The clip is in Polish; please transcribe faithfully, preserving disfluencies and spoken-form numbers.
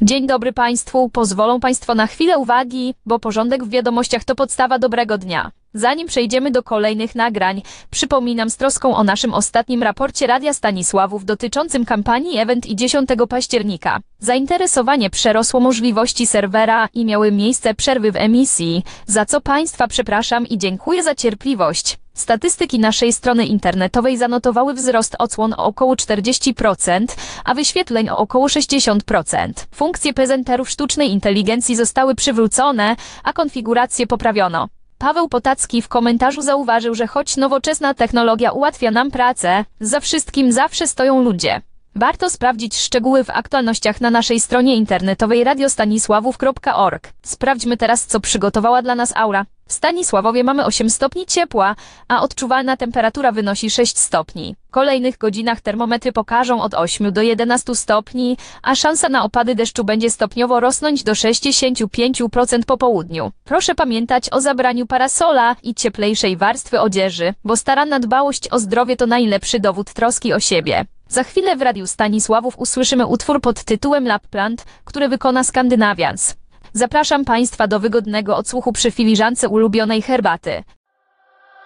Dzień dobry Państwu, pozwolą Państwo na chwilę uwagi, bo porządek w wiadomościach to podstawa dobrego dnia. Zanim przejdziemy do kolejnych nagrań, przypominam z troską o naszym ostatnim raporcie Radia Stanisławów dotyczącym kampanii Event i dziesiątego października. Zainteresowanie przerosło możliwości serwera i miały miejsce przerwy w emisji, za co Państwa przepraszam i dziękuję za cierpliwość. Statystyki naszej strony internetowej zanotowały wzrost odsłon o około czterdzieści procent, a wyświetleń o około sześćdziesiąt procent. Funkcje prezenterów sztucznej inteligencji zostały przywrócone, a konfigurację poprawiono. Paweł Potacki w komentarzu zauważył, że choć nowoczesna technologia ułatwia nam pracę, za wszystkim zawsze stoją ludzie. Warto sprawdzić szczegóły w aktualnościach na naszej stronie internetowej radio stanisławów kropka org. Sprawdźmy teraz, co przygotowała dla nas Aura. W Stanisławowie mamy osiem stopni ciepła, a odczuwalna temperatura wynosi sześć stopni. W kolejnych godzinach termometry pokażą od ośmiu do jedenastu stopni, a szansa na opady deszczu będzie stopniowo rosnąć do sześćdziesięciu pięciu procent po południu. Proszę pamiętać o zabraniu parasola i cieplejszej warstwy odzieży, bo staranna dbałość o zdrowie to najlepszy dowód troski o siebie. Za chwilę w Radiu Stanisławów usłyszymy utwór pod tytułem Lappland, który wykona Skandinavians. Zapraszam Państwa do wygodnego odsłuchu przy filiżance ulubionej herbaty.